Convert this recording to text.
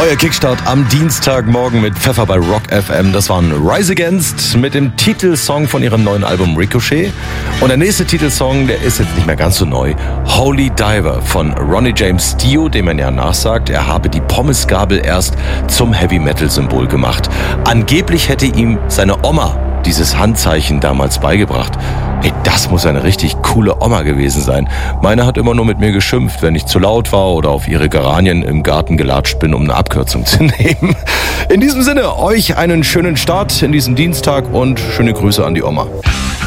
Euer Kickstart am Dienstagmorgen mit Pfeffer bei Rock FM. Das waren Rise Against mit dem Titelsong von ihrem neuen Album Ricochet. Und der nächste Titelsong, der ist jetzt nicht mehr ganz so neu. Holy Diver von Ronnie James Dio, dem man ja nachsagt, er habe die Pommesgabel erst zum Heavy-Metal-Symbol gemacht. Angeblich hätte ihm seine Oma dieses Handzeichen damals beigebracht. Hey, das muss eine richtig coole Oma gewesen sein. Meine hat immer nur mit mir geschimpft, wenn ich zu laut war oder auf ihre Geranien im Garten gelatscht bin, um eine Abkürzung zu nehmen. In diesem Sinne, euch einen schönen Start in diesen Dienstag und schöne Grüße an die Oma.